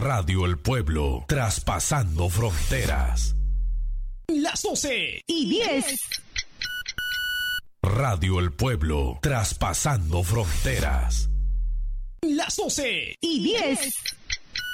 Radio El Pueblo, traspasando fronteras. Las 12:10. Radio El Pueblo, traspasando fronteras. Las 12:10.